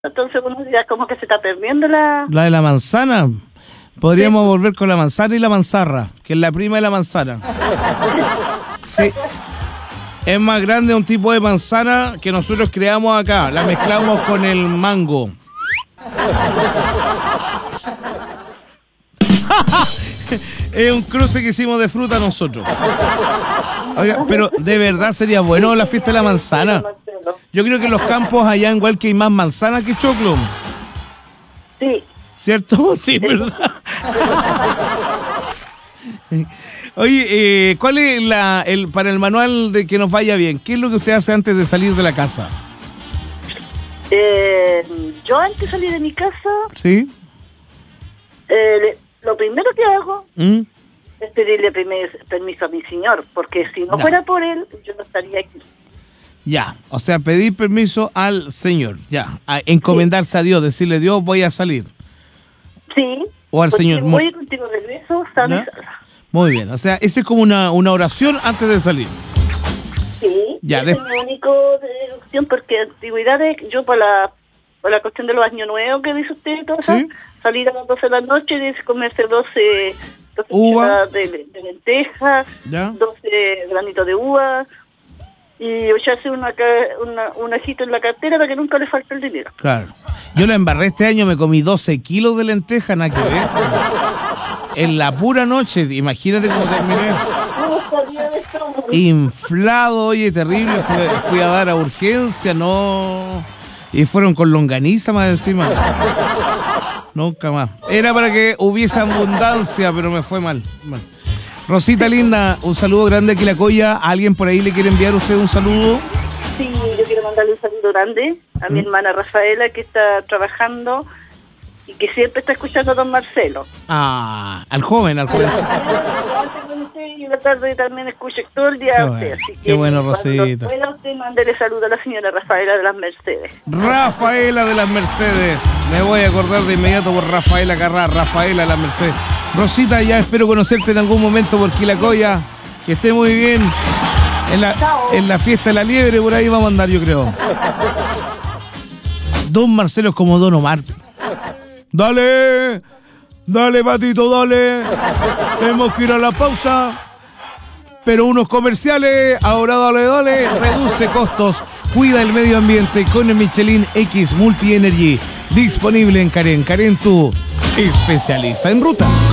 Entonces uno ya como que se está perdiendo la... La de la manzana. Podríamos volver con la manzana y la manzarra, que es la prima de la manzana. Sí. Es más grande un tipo de manzana que nosotros creamos acá. La mezclamos con el mango. Es un cruce que hicimos de fruta nosotros. Oiga, pero de verdad sería bueno la fiesta de la manzana. Yo creo que en los campos allá igual que hay más manzana que choclo. Sí. ¿Cierto? Sí, ¿verdad? Oye, ¿cuál es para el manual de que nos vaya bien? ¿Qué es lo que usted hace antes de salir de la casa? Yo antes de salir de mi casa, ¿Sí? Lo primero que hago es pedirle permiso a mi señor, porque si no fuera por él, yo no estaría aquí. Ya, o sea, pedir permiso al Señor, ya, a encomendarse a Dios, decirle, Dios, voy a salir. Sí. O al Señor. Voy contigo regreso, sana y salva. Muy bien, o sea, esa es como una oración antes de salir. Sí, ya, esa es mi única opción, porque antigüedades, yo por la cuestión de los años nuevos que dice usted, todo eso, salir a las 12 de la noche y comerse 12 uvas de lentejas, 12 granitos de uva, y echarse un ajito en la cartera para que nunca le falte el dinero. Claro. Yo la embarré este año, me comí 12 kilos de lentejas, nada que ver. En la pura noche, imagínate cómo terminé. Inflado, oye, terrible. Fui a dar a urgencia, no. Y fueron con longaniza más encima. Nunca más. Era para que hubiese abundancia, pero me fue mal. Rosita linda, un saludo grande aquí la Coya. ¿A alguien por ahí le quiere enviar usted un saludo? Sí, yo quiero mandarle un saludo grande a mi hermana Rafaela, que está trabajando y que siempre está escuchando a don Marcelo. Ah, al joven. Y la tarde también escucho todo el día a usted. Así que qué bueno, Rosita. Cuando usted mándele saludo a la señora Rafaela de las Mercedes. Rafaela de las Mercedes. Me voy a acordar de inmediato por Rafaela Carrá, Rafaela de las Mercedes. Rosita, ya espero conocerte en algún momento por Quilacoya. Que esté muy bien. En la fiesta de la liebre, por ahí vamos a andar, yo creo. Don Marcelo es como Don Omar. Dale, Patito, dale. Tenemos que ir a la pausa. Pero unos comerciales, ahora dale. Reduce costos, cuida el medio ambiente con el Michelin X Multi Energy. Disponible en Karen. Karen, tu especialista en ruta.